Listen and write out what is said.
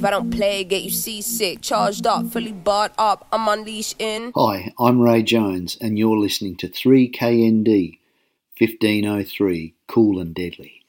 If I don't play, get you seasick. Charged up, fully barred up, I'm unleashed in. Hi, I'm Ray Jones, and you're listening to 3KND 1503, Cool and Deadly.